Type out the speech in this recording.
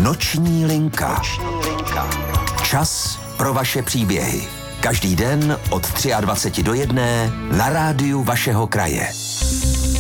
Noční linka. Čas pro vaše příběhy. Každý den od 23 do 1 na rádiu vašeho kraje.